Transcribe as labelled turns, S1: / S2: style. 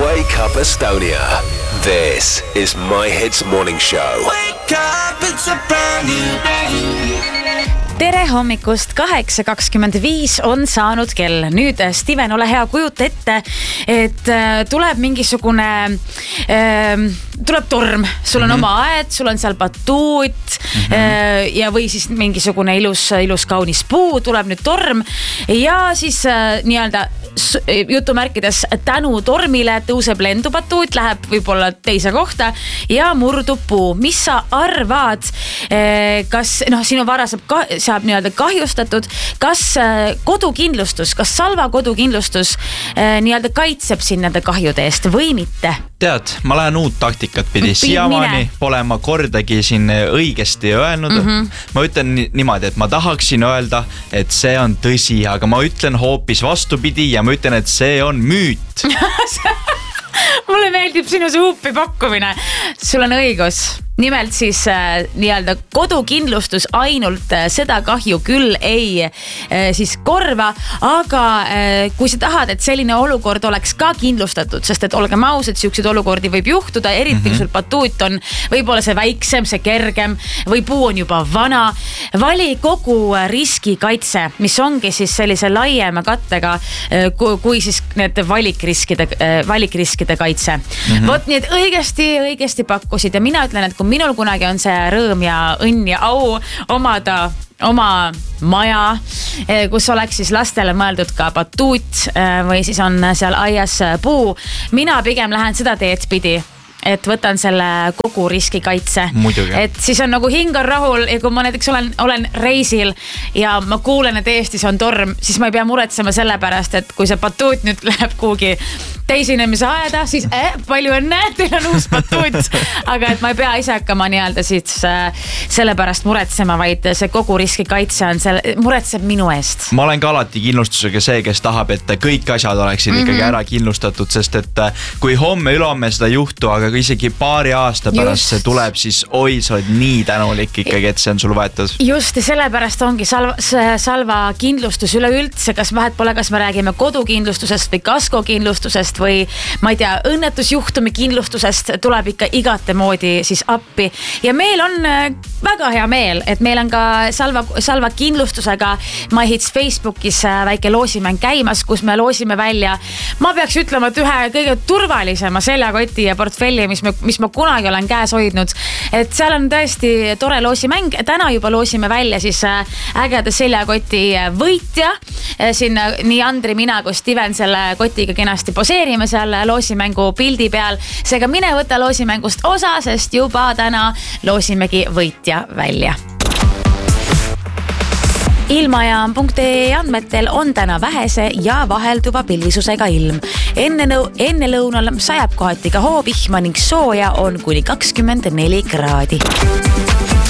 S1: Wake Up Estonia. This is My Hits Morning Show.
S2: Wake up, it's a brand new day.
S3: Tere hommikust, 8.25 on saanud kell. Nüüd, Steven, ole hea, kujuta ette, et tuleb mingisugune, tuleb torm. Sul on oma aed, sul on seal batuut ja või siis mingisugune ilus kaunis puu, tuleb nüüd torm ja siis nii-öelda jutumärkides tänu tormile tõuseb lendubatuut, läheb võib-olla teise kohta ja murdub puu. Mis sa arvad, kas sinu vara saab nii-öelda kahjustatud, kas kodukindlustus, kas Salva kodukindlustus nii-öelda kaitseb sind nende kahjude eest või mitte?
S4: Tead, ma lähen uut taktikat pidi. Siiamaani pole ma kordagi siin õigesti öelnud. Ma ütlen niimoodi, et ma tahaksin öelda, et see on tõsi, aga ma ütlen hoopis vastupidi ja ma ütlen, et see on müüt.
S3: Mulle meeldib sinu suupi pakkumine. Sul on õigus. Nimelt siis nii-öelda kodukindlustus ainult seda kahju küll ei siis korva, aga kui sa tahad, et selline olukord oleks ka kindlustatud, sest et olgem ausad, siukseid olukordi võib juhtuda, eriti kui sul batuut on võib-olla see väiksem, see kergem või puu on juba vana. Vali kogu riskikaitse, mis ongi siis sellise laiema kattega kui siis need valikriskide kaitse. Vot nii, et õigesti pakkusid ja mina ütlen, et kui minul kunagi on see rõõm ja õnn ja au omada oma maja, kus oleks siis lastele mõeldud ka batuut või siis on seal aias puu. Mina pigem lähen seda teed pidi, et võtan selle kogu riskikaitse.
S4: Muidugi.
S3: Et siis on nagu hing on rahul ja kui ma näiteks olen reisil ja ma kuulen, et Eestis on torm, siis ma ei pea muretsema selle pärast, et kui see batuut nüüd läheb kuhugi teise inimese aeda, siis palju õnne, teil on uus batuut. Aga et ma ei pea ise hakkama nii-öelda siis selle pärast muretsema, vaid see kogu riskikaitse on muretseb minu eest.
S4: Ma olen ka alati kindlustusega see, kes tahab, et kõik asjad oleksid ikkagi ära kindlustatud, sest et kui homme ülehomme seda juhtu, aga isegi paari aasta pärast see tuleb, siis sa oled nii tänulik ikkagi, et see on sul võetud. Just,
S3: ja sellepärast ongi Salva kindlustus üleüldse, kas vahet pole, kas me räägime kodukindlustusest või kaskokindlustusest või ma ei tea, õnnetusjuhtumi kindlustusest, tuleb ikka igate moodi siis appi. Ja meil on väga hea meel, et meil on ka Salva kindlustusega My Hits Facebookis väike loosimäng käimas, kus me loosime välja, ma peaks ütlema, et ühe kõige turvalisema seljakoti ja portfelli, mis ma kunagi olen käes hoidnud. Et seal on tõesti tore loosimäng. Täna juba loosime välja siis ägeda seljakoti võitja. Siin nii Andri, mina kui Steven selle kotiga kenasti poseerime seal loosimängu pildi peal. Seega mine võta loosimängust osa, sest juba täna loosimegi võitja välja. Ilmajaam.ee andmetel on täna vähese ja vahelduva pilvisusega ilm. Enne lõunal sajab kohati ka hoovihma ning sooja on kuni 24 kraadi.